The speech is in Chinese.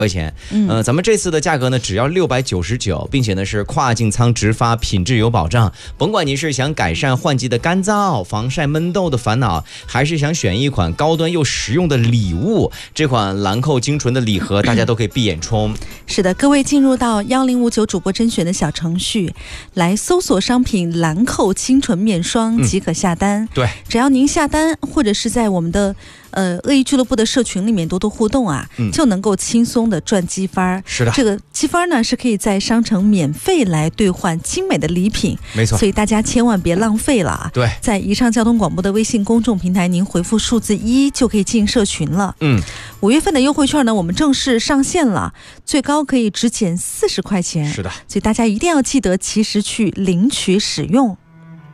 块钱。咱们这次的价格呢只要699，并且呢是跨境仓直发，品质有保障。甭管你是想改善换季的干燥、防晒闷痘的烦恼，还是想选一款高端又实用的礼物，这款兰蔻精纯的礼盒大家都可以闭眼冲。 是的，各位进入到1059主播甄选的小程序，来搜索商品兰蔻清纯面霜即可下单。 对， 只要您下单，或者是在我们的恶意俱乐部的社群里面多多互动啊，就能够轻松的赚积分。 是的， 这个积分呢是可以在商城免费来兑换精美的礼品。 没错， 所以大家千万别浪费了啊！ 对， 在宜昌交通广播的微信公众平台，您回复数字1就可以进社群了。5月份的优惠券呢，我们正式上线了，最高可以只减40块钱。 是的， 所以大家一定要记得及时去领取使用。